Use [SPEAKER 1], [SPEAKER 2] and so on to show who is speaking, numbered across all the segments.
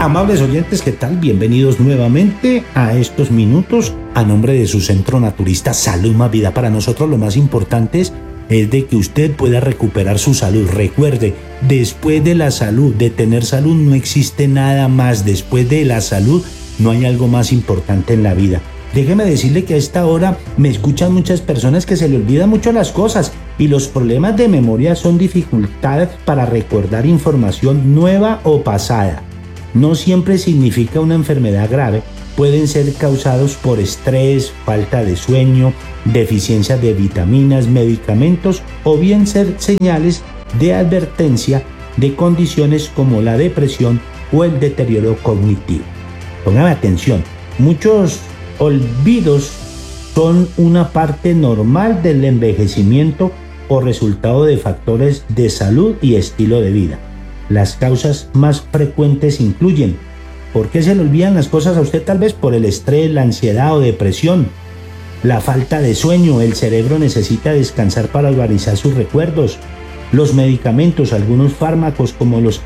[SPEAKER 1] Amables oyentes, ¿qué tal? Bienvenidos nuevamente a estos minutos a nombre de su Centro Naturista Salud Más Vida. Para nosotros lo más importante es de que usted pueda recuperar su salud. Recuerde, después de la salud, de tener salud, no existe nada más. Después de la salud no hay algo más importante en la vida. Déjeme decirle que a esta hora me escuchan muchas personas que se le olvidan mucho las cosas y los problemas de memoria son dificultades para recordar información nueva o pasada. No siempre significa una enfermedad grave, pueden ser causados por estrés, falta de sueño, deficiencia de vitaminas, medicamentos o bien ser señales de advertencia de condiciones como la depresión o el deterioro cognitivo. Póngame atención, muchos olvidos son una parte normal del envejecimiento o resultado de factores de salud y estilo de vida. Las causas más frecuentes incluyen: ¿por qué se le olvidan las cosas a usted? Tal vez por el estrés, la ansiedad o depresión, la falta de sueño, el cerebro necesita descansar para organizar sus recuerdos, los medicamentos, algunos fármacos como los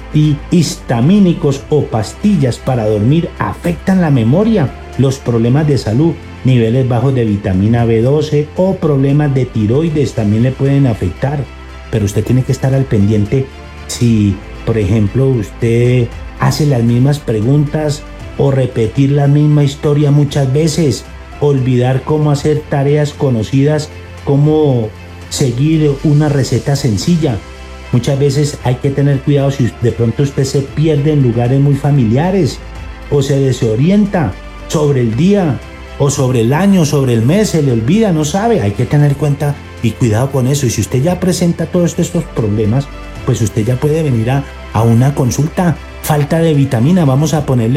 [SPEAKER 1] antihistamínicos o pastillas para dormir afectan la memoria, los problemas de salud, niveles bajos de vitamina B12 o problemas de tiroides también le pueden afectar, pero usted tiene que estar al pendiente si, por ejemplo, usted hace las mismas preguntas o repetir la misma historia muchas veces, olvidar cómo hacer tareas conocidas, cómo seguir una receta sencilla. Muchas veces hay que tener cuidado si de pronto usted se pierde en lugares muy familiares o se desorienta sobre el día o sobre el año, sobre el mes, se le olvida, no sabe. Hay que tener cuenta y cuidado con eso. Y si usted ya presenta todos estos problemas, pues usted ya puede venir a una consulta. Falta de vitamina, vamos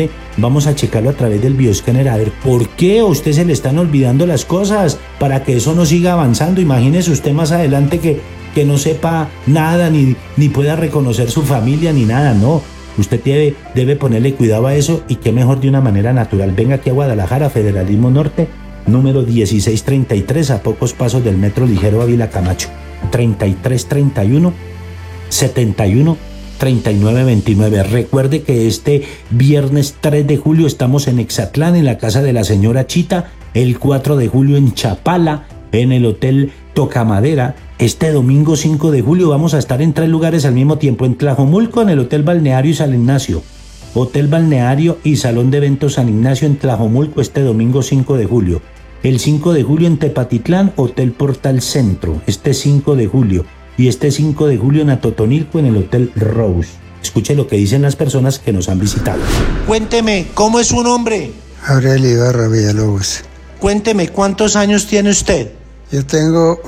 [SPEAKER 1] a checarlo a través del bioscáner a ver por qué a usted se le están olvidando las cosas, para que eso no siga avanzando. Imagínese usted más adelante que no sepa nada, ni pueda reconocer su familia, ni nada, no. Usted debe ponerle cuidado a eso, y qué mejor de una manera natural. Venga aquí a Guadalajara, Federalismo Norte, número 1633, a pocos pasos del Metro Ligero Ávila Camacho, 3331 71 3929. Recuerde que este viernes 3 de julio estamos en Exatlán, en la casa de la señora Chita, el 4 de julio en Chapala, en el Hotel Tocamadera. Este domingo 5 de julio vamos a estar en 3 lugares al mismo tiempo: en Tlajomulco, en el Hotel Balneario y San Ignacio, Hotel Balneario y Salón de Eventos San Ignacio en Tlajomulco, este domingo 5 de julio. El 5 de julio en Tepatitlán, Hotel Portal Centro, este 5 de julio. Y este 5 de julio en Atotonilco, en el Hotel Rose. Escuche lo que dicen las personas que nos han visitado. Cuénteme, ¿cómo es su nombre?
[SPEAKER 2] Aurelio Ibarra Villalobos.
[SPEAKER 1] Cuénteme, ¿cuántos años tiene usted?
[SPEAKER 2] Yo tengo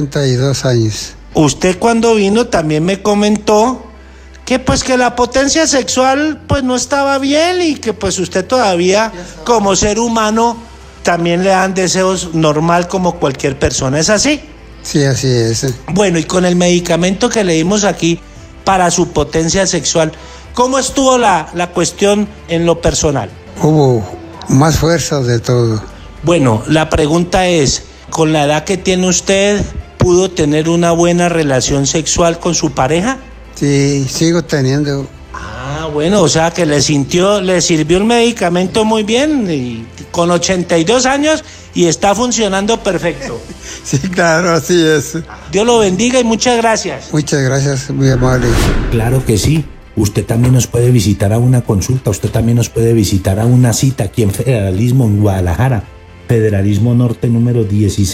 [SPEAKER 2] 82 años.
[SPEAKER 1] Usted cuando vino también me comentó que pues que la potencia sexual pues no estaba bien, y que pues usted todavía como ser humano también le dan deseos normal como cualquier persona. ¿Es así?
[SPEAKER 2] Sí, así es.
[SPEAKER 1] Bueno, y con el medicamento que le dimos aquí para su potencia sexual, ¿cómo estuvo la cuestión en lo personal?
[SPEAKER 2] Hubo más fuerza de todo.
[SPEAKER 1] Bueno, la pregunta es, ¿con la edad que tiene usted, pudo tener una buena relación sexual con su pareja?
[SPEAKER 2] Sí, sigo teniendo.
[SPEAKER 1] Ah, bueno, o sea que le sirvió el medicamento muy bien, y con 82 años y está funcionando perfecto.
[SPEAKER 2] Sí, claro, así es.
[SPEAKER 1] Dios lo bendiga y muchas gracias.
[SPEAKER 2] Muchas gracias, muy amable.
[SPEAKER 1] Claro que sí. Usted también nos puede visitar a una consulta, usted también nos puede visitar a una cita aquí en Federalismo, en Guadalajara. Federalismo Norte, número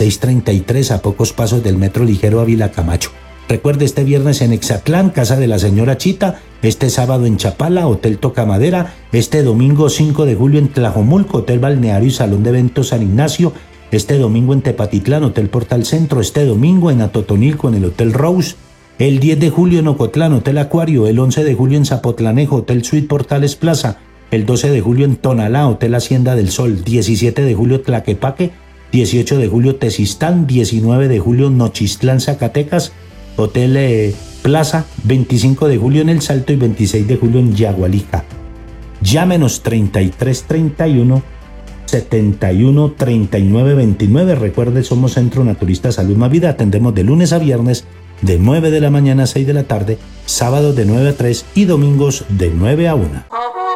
[SPEAKER 1] 1633, a pocos pasos del Metro Ligero Ávila Camacho. Recuerde, este viernes en Exatlán, casa de la señora Chita, este sábado en Chapala, Hotel Tocamadera, este domingo 5 de julio en Tlajomulco, Hotel Balneario y Salón de Eventos San Ignacio, este domingo en Tepatitlán, Hotel Portal Centro, este domingo en Atotonilco, en el Hotel Rose, el 10 de julio en Ocotlán, Hotel Acuario, el 11 de julio en Zapotlanejo, Hotel Suite Portales Plaza, el 12 de julio en Tonalá, Hotel Hacienda del Sol, 17 de julio Tlaquepaque, 18 de julio Tezistán, 19 de julio Nochistlán, Zacatecas, Hotel Plaza, 25 de julio en El Salto y 26 de julio en Yagualica. Llámenos 3331 71 39 29. Recuerde, somos Centro Naturista Salud Más Vida. Atendemos de lunes a viernes de 9 de la mañana a 6 de la tarde, sábados de 9 a 3 y domingos de 9 a 1.